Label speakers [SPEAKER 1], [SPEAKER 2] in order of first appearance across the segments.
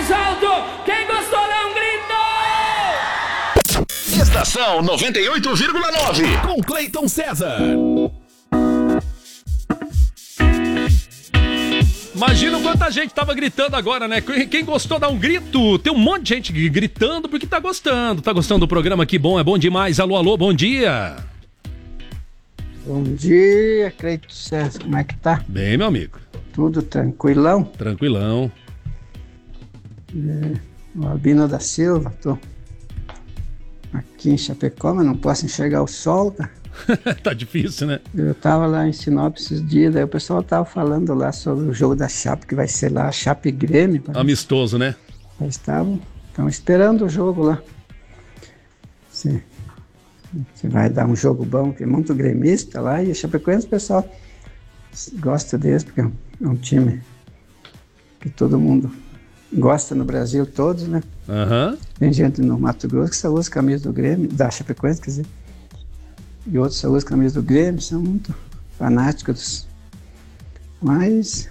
[SPEAKER 1] mais alto. Quem gostou, dá um grito!
[SPEAKER 2] Estação 98,9
[SPEAKER 3] com Cleiton César.
[SPEAKER 4] Imagina quanta gente tava gritando agora, né? Quem gostou, dá um grito. Tem um monte de gente gritando porque tá gostando. Tá gostando do programa? Que bom, é bom demais. Alô, alô, bom dia.
[SPEAKER 5] Bom dia, Cleiton César. Como é que tá?
[SPEAKER 4] Bem, meu amigo.
[SPEAKER 5] Tudo tranquilão?
[SPEAKER 4] Tranquilão.
[SPEAKER 5] O Albino da Silva, tô aqui em Chapecó, mas não posso enxergar o sol, cara.
[SPEAKER 4] Tá difícil, né?
[SPEAKER 5] Eu tava lá em Sinop esses dias, daí o pessoal tava falando lá sobre o jogo da Chape, que vai ser lá, Chape Grêmio.
[SPEAKER 4] Amistoso, né?
[SPEAKER 5] Eles estão esperando o jogo lá. Você vai dar um jogo bom, tem muito gremista lá, e o Chapecoense o pessoal gosta deles, porque é um time que todo mundo gosta no Brasil, todos, né?
[SPEAKER 4] Uhum.
[SPEAKER 5] Tem gente no Mato Grosso que só usa camisa do Grêmio, da Chapecoense, quer dizer, e outros só usam camisa do Grêmio, são muito fanáticos. Mas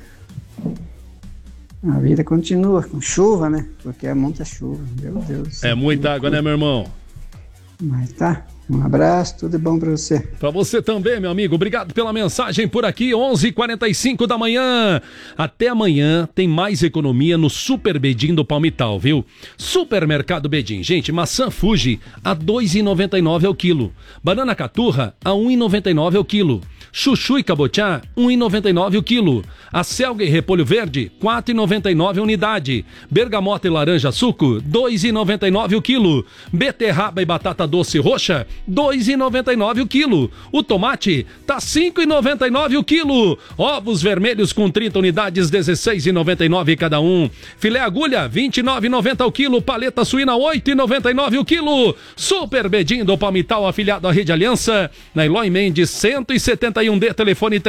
[SPEAKER 5] a vida continua com chuva, né? Porque é muita chuva, meu Deus.
[SPEAKER 4] É muita água, né, meu irmão?
[SPEAKER 5] Mas tá. Um abraço, tudo bom pra você.
[SPEAKER 4] Pra você também, meu amigo. Obrigado pela mensagem por aqui, 11h45 da manhã. Até amanhã tem mais economia no Super Bedim do Palmital, viu? Supermercado Bedim. Gente, maçã Fuji a R$ 2,99 ao quilo. Banana caturra a R$ 1,99 ao quilo. Chuchu e cabotiá, R$ 1,99 o quilo. Acelga e repolho verde, R$ 4,99 a unidade. Bergamota e laranja suco, R$ 2,99 o quilo. Beterraba e batata doce roxa, R$ 2,99 o quilo. O tomate tá R$ 5,99 o quilo. Ovos vermelhos com 30 unidades, R$ 16,99 cada um. Filé agulha, R$ 29,90 o quilo. Paleta suína, R$ 8,99 o quilo. Super Bedim do Palmital, afiliado à Rede Aliança. Na Eloy Mendes, 171D, telefone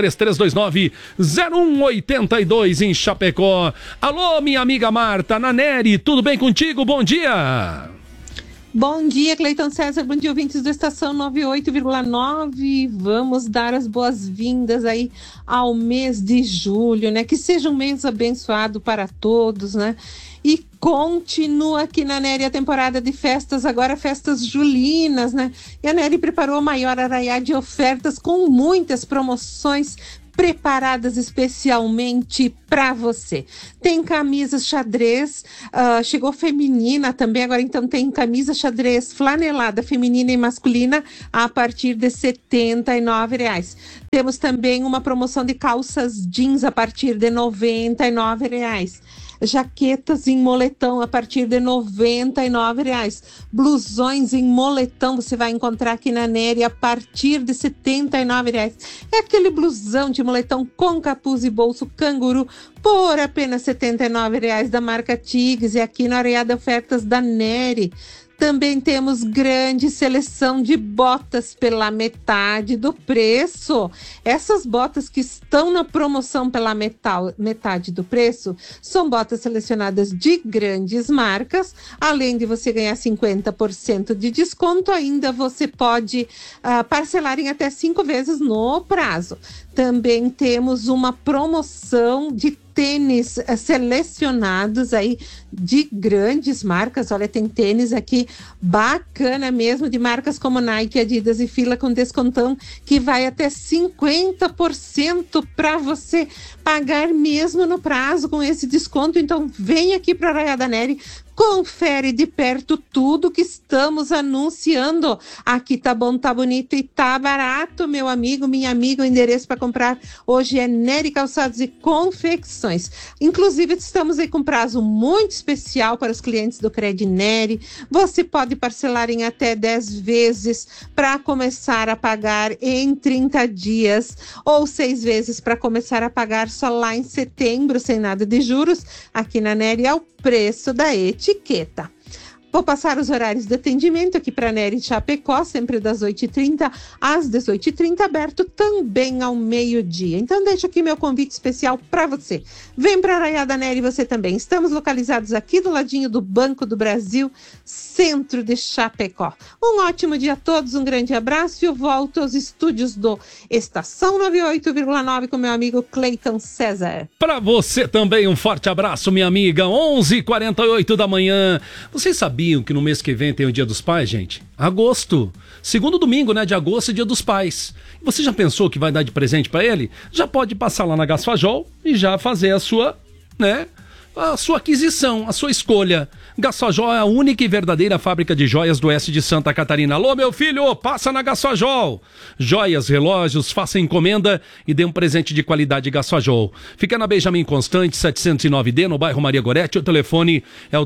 [SPEAKER 4] 3329-0182 em Chapecó. Alô, minha amiga Marta Naneri, tudo bem contigo? Bom dia!
[SPEAKER 6] Bom dia, Cleiton César, bom dia, ouvintes do Estação 98,9. Vamos dar as boas-vindas aí ao mês de julho, né? Que seja um mês abençoado para todos, né? E continua aqui na Nery a temporada de festas, agora festas julinas, né? E a Nery preparou o maior arraiá de ofertas com muitas promoções preparadas especialmente para você. Tem camisas xadrez, chegou feminina também, agora então tem camisa xadrez flanelada feminina e masculina a partir de R$ 79,00. Temos também uma promoção de calças jeans a partir de R$ 99,00. Jaquetas em moletom a partir de R$ 99,00. Blusões em moletom você vai encontrar aqui na Nery a partir de R$ 79,00. É aquele blusão de moletom com capuz e bolso canguru por apenas R$ 79,00 da marca Tigres, e aqui na área de ofertas da Nery. Também temos grande seleção de botas pela metade do preço. Essas botas que estão na promoção pela metade do preço são botas selecionadas de grandes marcas. Além de você ganhar 50% de desconto, ainda você pode parcelar em até 5 vezes no prazo. Também temos uma promoção de tênis selecionados aí de grandes marcas. Olha, tem tênis aqui bacana mesmo, de marcas como Nike, Adidas e Fila, com descontão que vai até 50% para você pagar mesmo no prazo com esse desconto. Então vem aqui para a Arraiá da Nery, confere de perto tudo que estamos anunciando. Aqui tá bom, tá bonito e tá barato, meu amigo, minha amiga. O endereço para comprar hoje é Nery Calçados e Confecções. Inclusive, estamos aí com prazo muito especial para os clientes do Cred Nery. Você pode parcelar em até 10 vezes para começar a pagar em 30 dias ou 6 vezes para começar a pagar só lá em setembro, sem nada de juros. Aqui na Nery é o preço da etiqueta. Vou passar os horários de atendimento aqui para a Nery Chapecó, sempre das 8h30 às 18h30, aberto também ao meio-dia. Então deixo aqui meu convite especial para você. Vem para Arraiá da Nery você também. Estamos localizados aqui do ladinho do Banco do Brasil, centro de Chapecó. Um ótimo dia a todos, um grande abraço e eu volto aos estúdios do Estação 98,9 com meu amigo Cleiton César.
[SPEAKER 4] Para você também um forte abraço, minha amiga. 11h48 da manhã. Vocês sabiam que no mês que vem tem o Dia dos Pais, gente? Agosto. Segundo domingo, né, de agosto é Dia dos Pais. Você já pensou que vai dar de presente para ele? Já pode passar lá na Gasfajol e já fazer a sua, né, a sua aquisição, a sua escolha. Gasfajol é a única e verdadeira fábrica de joias do oeste de Santa Catarina. Alô, meu filho, passa na Gasfajol. Joias, relógios, faça encomenda e dê um presente de qualidade Gasfajol. Fica na Benjamin Constante, 709D, no bairro Maria Goretti. O telefone é o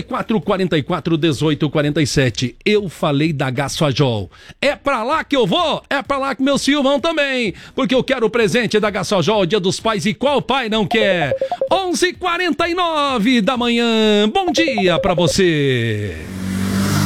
[SPEAKER 4] 3444-1847. Eu falei da Gasfajol. É pra lá que eu vou, é pra lá que meus filhos vão também, porque eu quero o presente da Gasfajol, Dia dos Pais, e qual pai não quer? 11h49 da manhã, bom dia pra você.